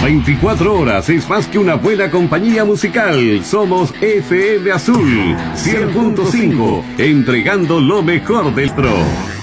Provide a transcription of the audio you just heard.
24 horas es más que una buena compañía musical. Somos FM Azul 100.5, entregando lo mejor del pro.